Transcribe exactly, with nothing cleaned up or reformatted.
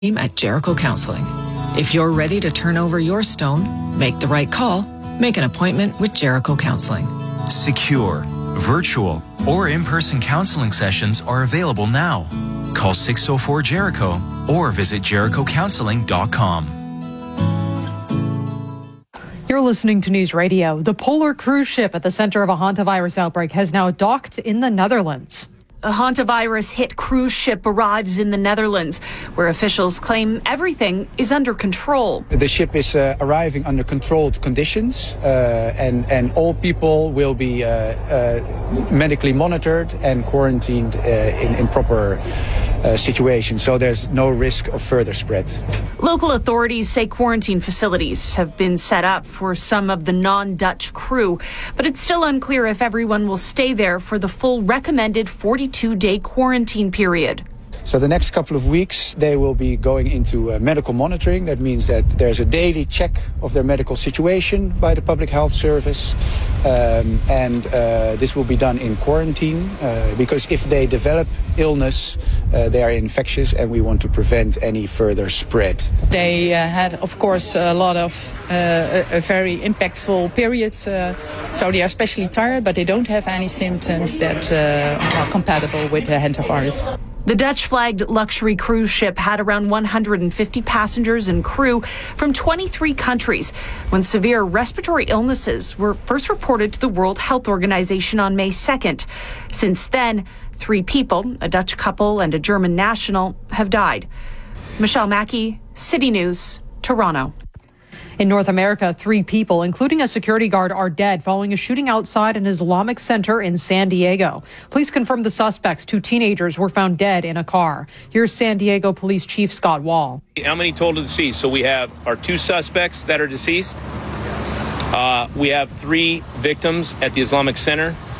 Team at Jericho Counseling. If you're ready to turn over your stone, make the right call, make an appointment with Jericho Counseling. Secure, virtual, or in-person counseling sessions are available now. Call six oh four Jericho or visit jericho counseling dot com. You're listening to News Radio. The Polar cruise ship at the center of a hantavirus outbreak has now docked in the Netherlands. A hantavirus-hit cruise ship arrives in the Netherlands, where officials claim everything is under control. The ship is uh, arriving under controlled conditions, uh, and, and all people will be uh, uh, medically monitored and quarantined uh, in, in proper uh, situations, so there's no risk of further spread. Local authorities say quarantine facilities have been set up for some of the non-Dutch crew, but it's still unclear if everyone will stay there for the full recommended forty-two day quarantine period. So the next couple of weeks they will be going into uh, medical monitoring. That means that there's a daily check of their medical situation by the Public Health Service, um, and uh, this will be done in quarantine uh, because if they develop illness, uh, they are infectious and we want to prevent any further spread. They uh, had, of course, a lot of uh, a, a very impactful period, uh, so they are especially tired, but they don't have any symptoms that uh, are compatible with the hantavirus. The Dutch-flagged luxury cruise ship had around one hundred fifty passengers and crew from twenty-three countries when severe respiratory illnesses were first reported to the World Health Organization on May second. Since then, three people, a Dutch couple and a German national, have died. Michelle Mackey, City News, Toronto. In North America, three people, including a security guard, are dead following a shooting outside an Islamic center in San Diego. Police confirmed the suspects, two teenagers, were found dead in a car. Here's San Diego Police Chief Scott Wall. How many total deceased? So we have our two suspects that are deceased. Uh, we have three victims at the Islamic Center.